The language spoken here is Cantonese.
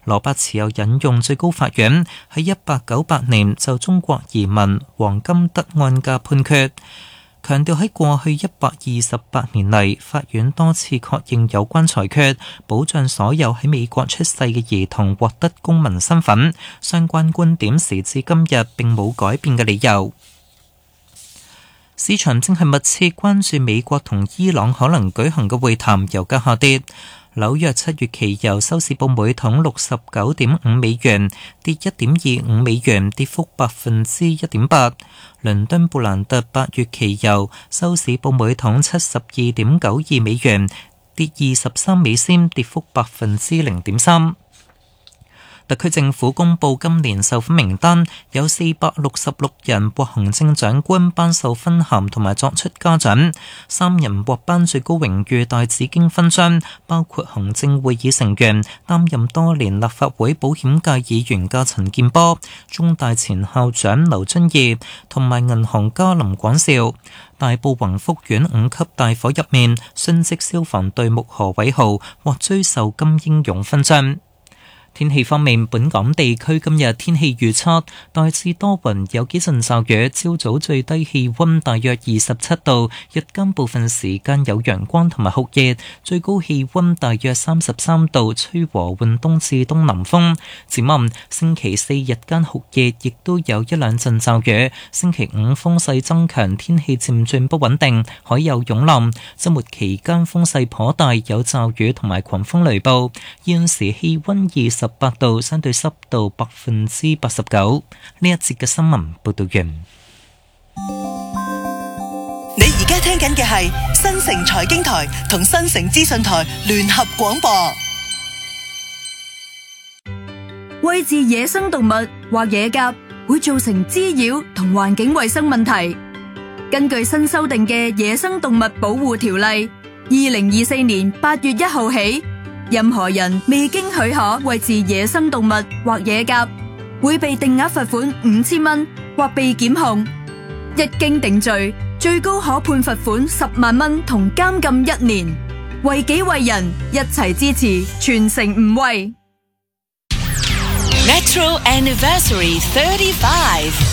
羅伯茨又引用最高法院喺1898年就中國移民黃金德案嘅判決，強調喺過去128年嚟，法院多次確認有關裁決，保障所有喺美國出世嘅兒童獲得公民身份。相關觀點時至今日並冇改變嘅理由。市場正係密切關注美國同伊朗可能舉行嘅會談，油價下跌。紐約7月期油收市報每桶69.5美元，跌1.25美元，跌幅1.8%。倫敦布蘭特8月期油收市報每桶72.92美元，跌23美仙，跌幅0.3%。特區政府公布今年授勳名單，有466人獲行政長官頒授勳銜同埋作出嘉獎，3人獲頒最高榮譽代紫荊勳章，包括行政會議成員、擔任多年立法會保險界議員嘅陳健波、中大前校長劉遵義同埋銀行家林廣兆。大埔宏福苑5級大火入面，殉職消防隊目何偉豪獲追授金英勇勳章。天氣方面，本港地區今日天氣預測大致多雲，有幾陣驟雨。朝早最低氣溫大約27度，日間部分時間有陽光同埋酷熱，最高氣溫大約33度，吹和緩東至東南風。展望星期四日間酷熱，亦都有一兩陣驟雨。星期五風勢增強，天氣漸轉不穩定，海有湧浪。周末期間風勢頗大，有驟雨同埋狂風雷暴。現時氣溫28度，相對濕度89%。呢一節嘅新聞報道完。 你而家聽緊嘅係新城財經台同新城資訊台聯合廣播。 餵飼野生動物或野鴿會造成滋擾同環境衛生問題。根據新修訂嘅野生動物保護條例，2024年8月1號起，任何人未經許可餵飼野生動物或野鴿，會被定額罰款5000蚊或被檢控。一經定罪，最高可判罰款10萬蚊同監禁1年。為己為人，一齊支持，全城唔餵。 Metro Anniversary 35